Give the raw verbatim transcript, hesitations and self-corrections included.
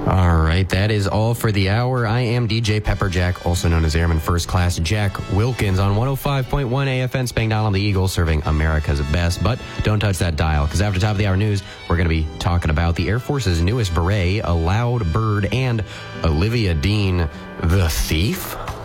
All right, that is all for the hour. I am D J Pepperjack, also known as Airman First Class Jack Wilkins on one oh five point one A F N Spangdahl on the Eagle, serving America's best. But don't touch that dial, because after top of the hour news, we're going to be talking about the Air Force's newest beret, a loud bird, and Olivia Dean, the thief.